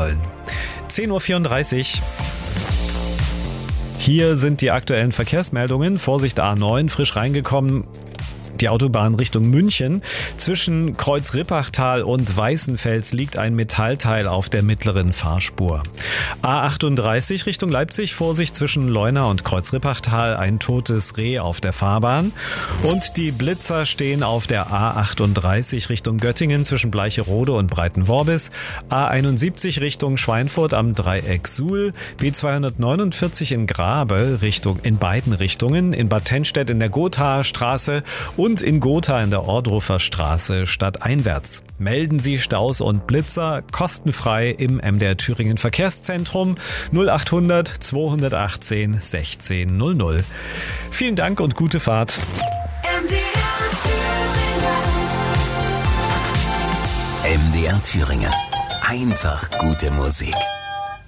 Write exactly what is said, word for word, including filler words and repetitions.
sollen. zehn Uhr vierunddreißig. Hier sind die aktuellen Verkehrsmeldungen. Vorsicht A neun, frisch reingekommen. Die Autobahn Richtung München. Zwischen Kreuz-Rippachtal und Weißenfels liegt ein Metallteil auf der mittleren Fahrspur. A achtunddreißig Richtung Leipzig. Vorsicht zwischen Leuna und Kreuz-Rippachtal. Ein totes Reh auf der Fahrbahn. Und die Blitzer stehen auf der A achtunddreißig Richtung Göttingen zwischen Bleicherode und Breitenworbis. A einundsiebzig Richtung Schweinfurt am Dreieck Suhl. B zweihundertneunundvierzig in Grabe Richtung, in beiden Richtungen. In Bad Tennstedt in der Gothaer Straße und in Gotha in der Ordrufer Straße stadteinwärts. Melden Sie Staus und Blitzer kostenfrei im M D R Thüringen Verkehrszentrum null achthundert zweihundertachtzehn sechzehn null null. Vielen Dank und gute Fahrt. M D R Thüringen. M D R Thüringen. Einfach gute Musik.